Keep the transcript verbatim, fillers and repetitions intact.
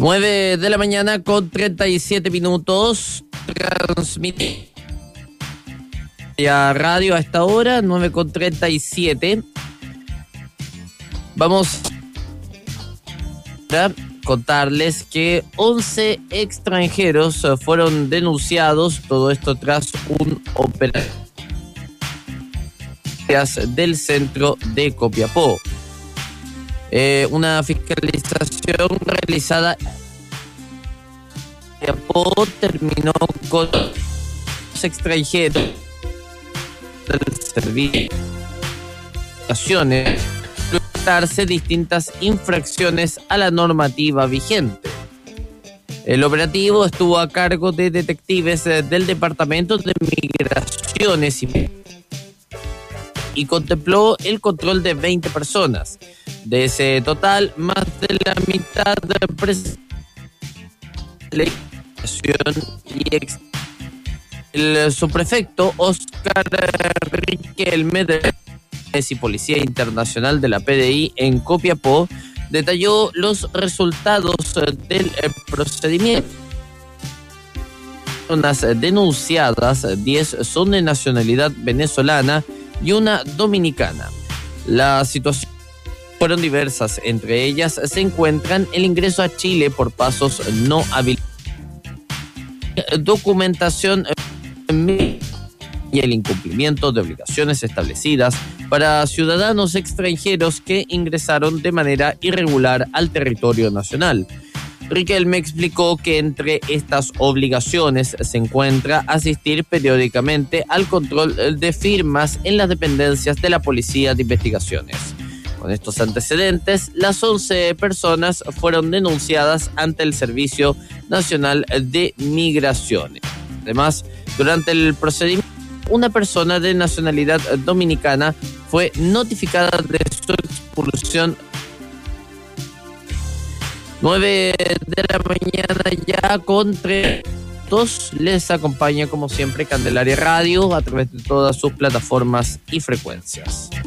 nueve de la mañana con treinta y siete minutos. Transmite a radio a esta hora, nueve con treinta y siete. Vamos a contarles que once extranjeros fueron denunciados, todo esto tras un operativo del centro de Copiapó. Eh, una fiscalización realizada en Copiapó terminó con los extranjeros del servicio de implementarse distintas infracciones a la normativa vigente. El operativo estuvo a cargo de detectives del Departamento de Migraciones y, y contempló el control de veinte personas. De ese total, más de la mitad de la y ex el subprefecto Oscar Riquelme de y Policía Internacional de la P D I en Copiapó detalló los resultados del procedimiento. Las denunciadas, diez son de nacionalidad venezolana y una dominicana. La situación fueron diversas, entre ellas se encuentran el ingreso a Chile por pasos no habilitados, documentación y el incumplimiento de obligaciones establecidas para ciudadanos extranjeros que ingresaron de manera irregular al territorio nacional. Riquelme explicó que entre estas obligaciones se encuentra asistir periódicamente al control de firmas en las dependencias de la Policía de Investigaciones. Con estos antecedentes, las once personas fueron denunciadas ante el Servicio Nacional de Migraciones. Además, durante el procedimiento, una persona de nacionalidad dominicana fue notificada de su expulsión. nueve de la mañana ya con tres minutos. Les acompaña como siempre Candelaria Radio a través de todas sus plataformas y frecuencias.